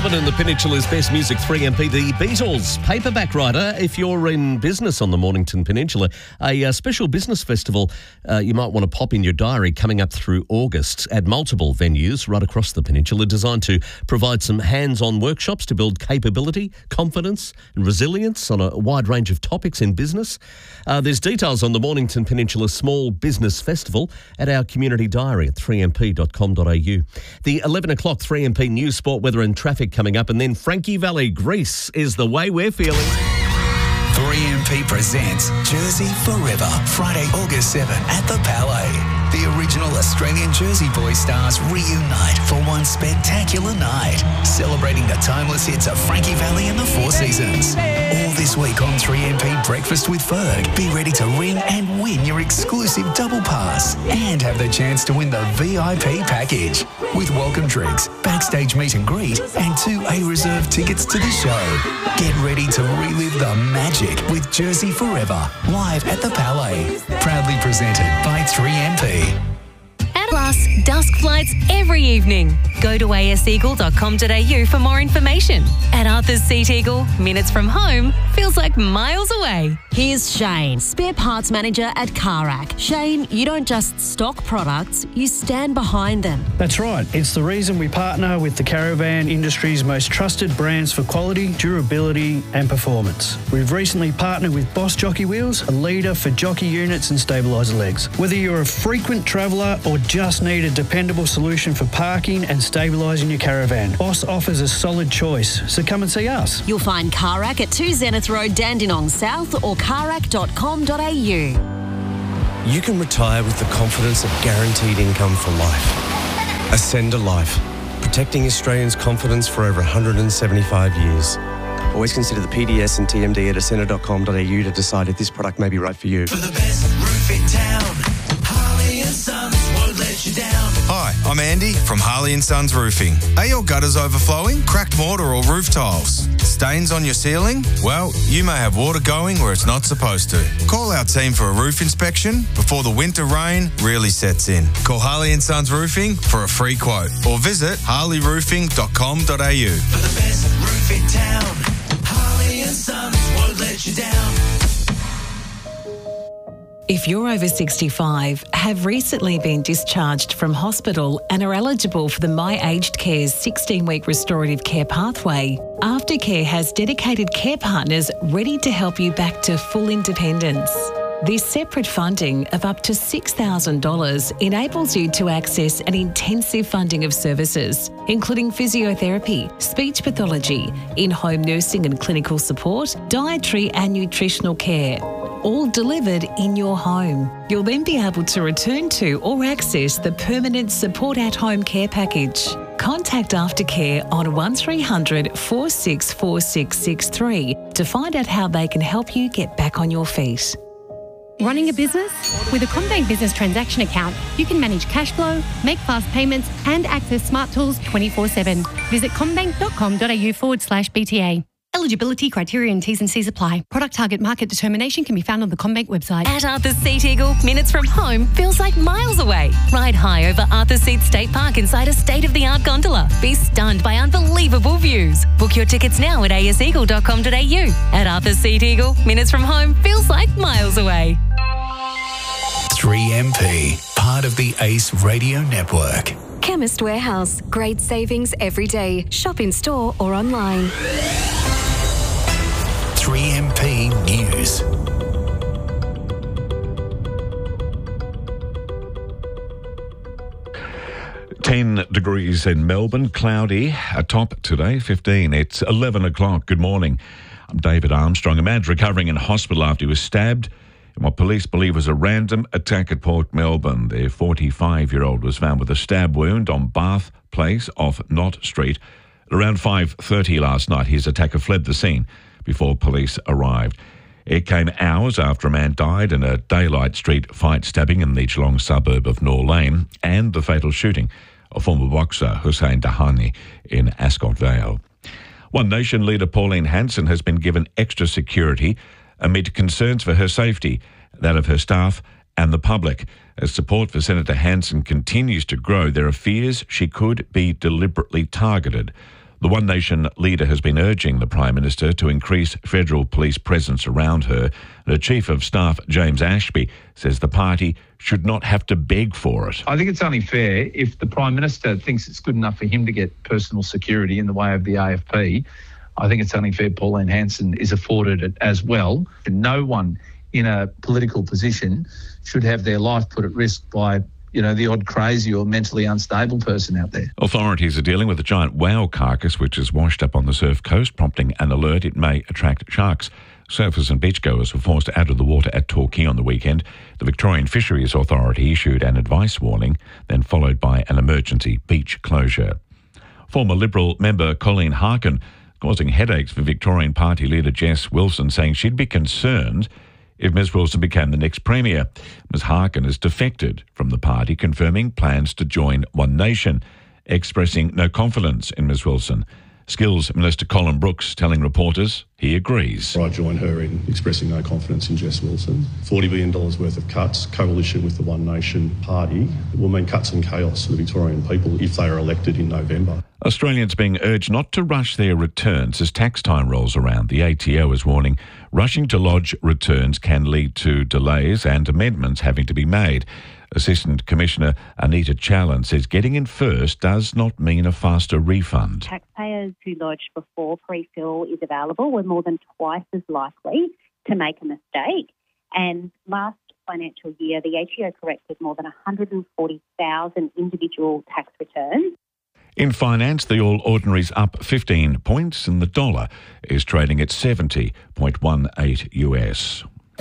Melbourne and the Peninsula's best music, 3MP, the Beatles. Paperback writer, if you're in business on the Mornington Peninsula, a special business festival you might want to pop in your diary coming up through August at multiple venues right across the peninsula, designed to provide some hands-on workshops to build capability, confidence and resilience on a wide range of topics in business. There's details on the Mornington Peninsula Small Business Festival at our community diary at 3mp.com.au. The 11 o'clock 3MP News, Sport, Weather and Traffic coming up, and then Frankie Valley, Greece is the way we're feeling. 3MP presents Jersey Forever, Friday, August 7 at the Palais. The original Australian Jersey Boys stars reunite for one spectacular night, celebrating the timeless hits of Frankie Valley and the Four Seasons. All this week on 3MP Breakfast with Ferg. Be ready to ring and win your exclusive double pass and have the chance to win the VIP package with welcome drinks, backstage meet and greet and 2 A-reserve tickets to the show. Get ready to relive the magic with Jersey Forever, live at the Palais. Proudly presented by 3MP. Plus, dusk flights every evening. Go to aseagle.com.au for more information. At Arthur's Seat Eagle, minutes from home feels like miles away. Here's Shane, spare parts manager at CarRack. Shane, you don't just stock products, you stand behind them. That's right. It's the reason we partner with the caravan industry's most trusted brands for quality, durability and performance. We've recently partnered with Boss Jockey Wheels, a leader for jockey units and stabiliser legs. Whether you're a frequent traveller or just need a dependable solution for parking and stabilising your caravan, Boss offers a solid choice, so come and see us. You'll find CarRack at 2 Zenith Road, Dandenong South or carrack.com.au. You can retire with the confidence of guaranteed income for life. Ascend a Life, protecting Australians' confidence for over 175 years. Always consider the PDS and TMD at ascender.com.au to decide if this product may be right for you. For the best roof in town, Harley & Sons won't let you down. Hi, I'm Andy from Harley & Sons Roofing. Are your gutters overflowing, cracked mortar or roof tiles? Stains on your ceiling? Well, you may have water going where it's not supposed to. Call our team for a roof inspection before the winter rain really sets in. Call Harley & Sons Roofing for a free quote or visit harleyroofing.com.au. For the best roof in town, Harley & Sons won't let you down. If you're over 65, have recently been discharged from hospital and are eligible for the My Aged Care's 16-week restorative care pathway, Aftercare has dedicated care partners ready to help you back to full independence. This separate funding of up to $6,000 enables you to access an intensive funding of services, including physiotherapy, speech pathology, in-home nursing and clinical support, dietary and nutritional care, all delivered in your home. You'll then be able to return to or access the permanent support at home care package. Contact Aftercare on 1300 464663 to find out how they can help you get back on your feet. Running a business? With a CommBank Business Transaction Account, you can manage cash flow, make fast payments and access smart tools 24/7. Visit commbank.com.au/BTA. Eligibility, criteria and T's and C's apply. Product target market determination can be found on the CommBank website. At Arthur's Seat Eagle, minutes from home feels like miles away. Ride high over Arthur's Seat State Park inside a state-of-the-art gondola. Be stunned by unbelievable views. Book your tickets now at aseagle.com.au. At Arthur's Seat Eagle, minutes from home feels like miles away. 3MP, part of the Ace Radio Network. Chemist Warehouse. Great savings every day. Shop in store or online. 3MP News. Ten degrees in Melbourne, cloudy, a top today, 15. It's 11 o'clock. Good morning. I'm David Armstrong. A man's recovering in hospital after he was stabbed in what police believe was a random attack at Port Melbourne. Their 45-year-old was found with a stab wound on Bath Place off Knott Street. At around 5:30 last night, his attacker fled the scene before police arrived. It came hours after a man died in a daylight street fight stabbing in the Geelong suburb of Nor Lane and the fatal shooting of former boxer Hussein Dahani in Ascot Vale. One Nation leader Pauline Hanson has been given extra security amid concerns for her safety, that of her staff and the public. As support for Senator Hanson continues to grow, there are fears she could be deliberately targeted. The One Nation leader has been urging the Prime Minister to increase federal police presence around her. The Chief of Staff, James Ashby, says the party should not have to beg for it. I think it's only fair if the Prime Minister thinks it's good enough for him to get personal security in the way of the AFP. I think it's only fair Pauline Hanson is afforded it as well. No one in a political position should have their life put at risk by, the odd crazy or mentally unstable person out there. Authorities are dealing with a giant whale carcass which has washed up on the surf coast, prompting an alert it may attract sharks. Surfers and beachgoers were forced out of the water at Torquay on the weekend. The Victorian Fisheries Authority issued an advice warning, then followed by an emergency beach closure. Former Liberal member Colleen Harkin causing headaches for Victorian Party leader Jess Wilson, saying she'd be concerned if Ms Wilson became the next Premier. Ms Harkin has defected from the party, confirming plans to join One Nation, expressing no confidence in Ms Wilson. Skills Minister Colin Brooks telling reporters he agrees. I join her in expressing no confidence in Jess Wilson. $40 billion worth of cuts, coalition with the One Nation party, will mean cuts and chaos for the Victorian people if they are elected in November. Australians being urged not to rush their returns as tax time rolls around. The ATO is warning rushing to lodge returns can lead to delays and amendments having to be made. Assistant Commissioner Anita Challen says getting in first does not mean a faster refund. Taxpayers who lodge before pre-fill is available were more than twice as likely to make a mistake. And last financial year, the ATO corrected more than 140,000 individual tax returns. In finance, the All Ordinary's up 15 points and the dollar is trading at 70.18 US.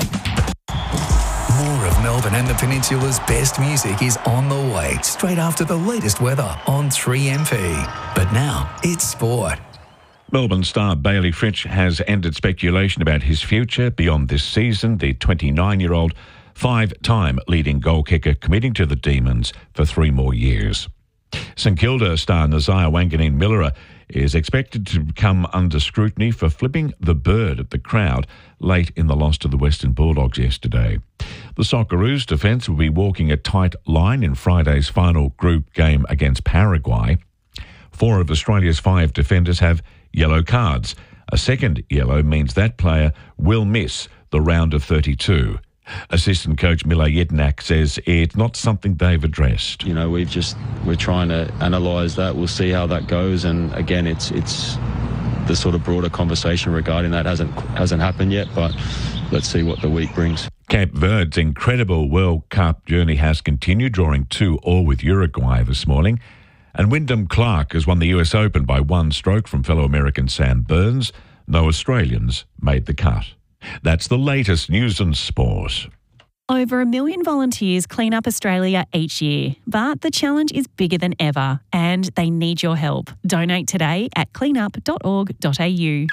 More of Melbourne and the Peninsula's best music is on the way, straight after the latest weather on 3MP. But now, it's sport. Melbourne star Bailey Fritsch has ended speculation about his future beyond this season. The 29-year-old, five-time leading goal kicker committing to the Demons for 3 more years. St Kilda star Nazaya Wanganeen-Millera is expected to come under scrutiny for flipping the bird at the crowd late in the loss to the Western Bulldogs yesterday. The Socceroos defence will be walking a tight line in Friday's final group game against Paraguay. 4 of Australia's 5 defenders have yellow cards. A second yellow means that player will miss the round of 32. Assistant coach Mila Yednak says it's not something they've addressed. We're trying to analyse that. We'll see how that goes. And again, it's the sort of broader conversation regarding that hasn't happened yet, but let's see what the week brings. Cape Verde's incredible World Cup journey has continued, drawing 2-2 with Uruguay this morning. And Wyndham Clark has won the US Open by 1 stroke from fellow American Sam Burns. No Australians made the cut. That's the latest news and sport. Over 1 million volunteers clean up Australia each year, but the challenge is bigger than ever and they need your help. Donate today at cleanup.org.au.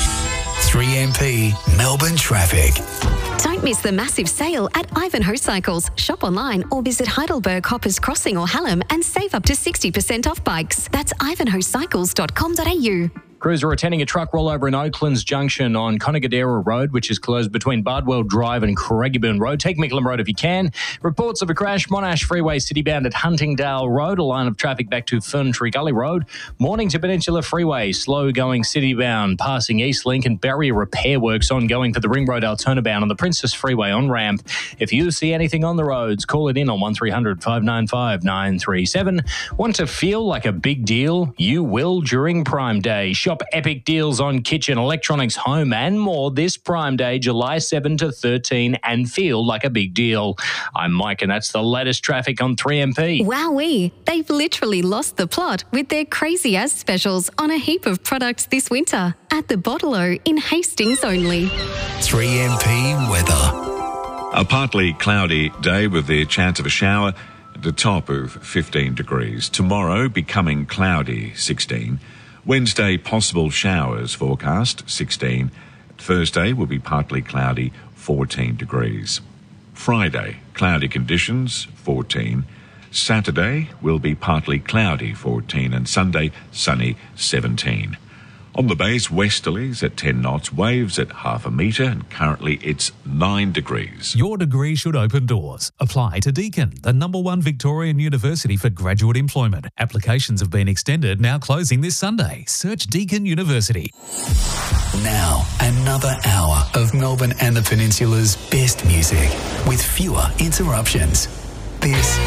3MP Melbourne Traffic. Don't miss the massive sale at Ivanhoe Cycles. Shop online or visit Heidelberg, Hoppers Crossing or Hallam and save up to 60% off bikes. That's ivanhoecycles.com.au. Crews are attending a truck rollover in Oaklands Junction on Conagadera Road, which is closed between Bardwell Drive and Craigieburn Road. Take Mickleham Road if you can. Reports of a crash, Monash Freeway citybound at Huntingdale Road, a line of traffic back to Ferntree Gully Road. Mornington Peninsula Freeway, slow going citybound, passing Eastlink and barrier repair works ongoing for the Ring Road Altona-bound on the Princess Freeway on-ramp. If you see anything on the roads, call it in on 1300 595 937. Want to feel like a big deal? You will during Prime Day. Shop epic deals on kitchen, electronics, home and more this Prime Day, July 7 to 13 and feel like a big deal. I'm Mike and that's the latest traffic on 3MP. Wowee, they've literally lost the plot with their crazy as specials on a heap of products this winter at the Bottle-O in Hastings only. 3MP weather. A partly cloudy day with the chance of a shower at the top of 15 degrees. Tomorrow becoming cloudy, 16. Wednesday, possible showers forecast, 16. Thursday will be partly cloudy, 14 degrees. Friday, cloudy conditions, 14. Saturday will be partly cloudy, 14. And Sunday, sunny, 17. On the base, westerlies at 10 knots, waves at half a metre, and currently it's 9 degrees. Your degree should open doors. Apply to Deakin, the #1 Victorian university for graduate employment. Applications have been extended, now closing this Sunday. Search Deakin University. Now, another hour of Melbourne and the Peninsula's best music with fewer interruptions. This